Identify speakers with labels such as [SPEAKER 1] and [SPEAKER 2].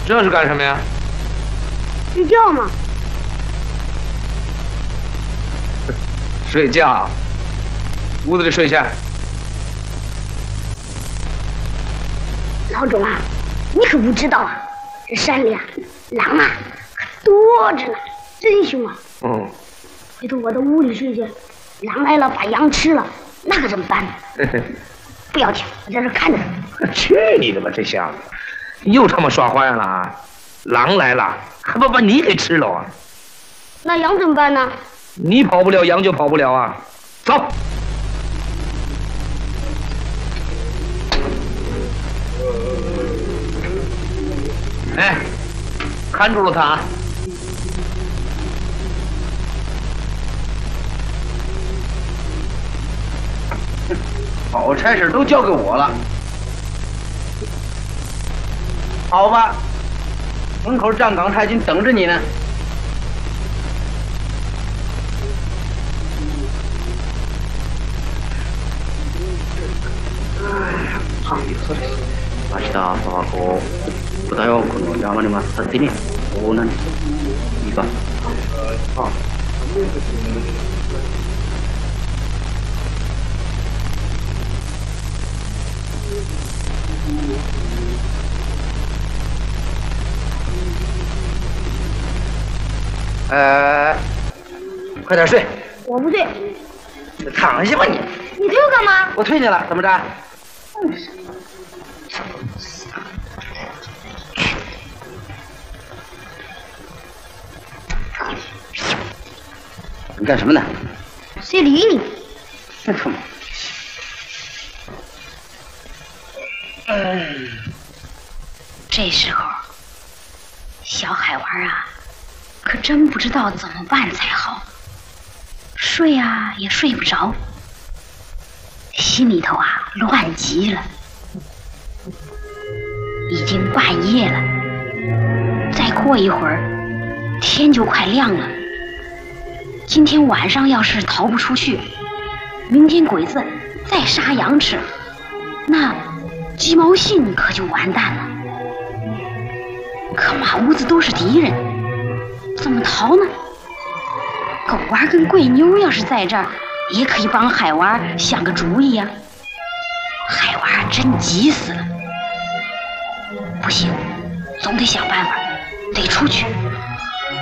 [SPEAKER 1] 这是干什么呀？
[SPEAKER 2] 睡觉嘛。
[SPEAKER 1] 睡觉。屋子里睡下。
[SPEAKER 2] 老总啊，你可不知道啊，这山里啊，狼啊可多着呢，真凶啊！
[SPEAKER 1] 嗯。
[SPEAKER 2] 回头我到屋里睡去，狼来了把羊吃了，那可怎么办呢？不要紧，我在这看着。
[SPEAKER 1] 去你的吧，这小子，又他妈耍花样了啊！狼来了，还不把你给吃了啊？
[SPEAKER 2] 那羊怎么办呢？
[SPEAKER 1] 你跑不了，羊就跑不了啊！走。哎，看住了他啊！好差事都交给我了。好吧，门口站岗太君等着你呢。
[SPEAKER 3] 明日朝はこう豚よこの山に待ったってね、大何いいか。あ。
[SPEAKER 1] 快点睡。
[SPEAKER 2] 我不睡。
[SPEAKER 1] 躺下吧你。
[SPEAKER 2] 你推我干嘛？
[SPEAKER 1] 我推你了，怎么着？
[SPEAKER 3] 你干什么呢？
[SPEAKER 2] 谁理你？
[SPEAKER 3] 真他妈！
[SPEAKER 4] 这时候，小海娃啊，可真不知道怎么办才好。睡啊也睡不着，心里头啊乱极了。已经半夜了，再过一会儿，天就快亮了。今天晚上要是逃不出去，明天鬼子再杀羊吃，那鸡毛信可就完蛋了。可满屋子都是敌人，怎么逃呢？狗娃跟贵妞要是在这儿，也可以帮海娃想个主意呀。海娃真急死了，不行，总得想办法，得出去。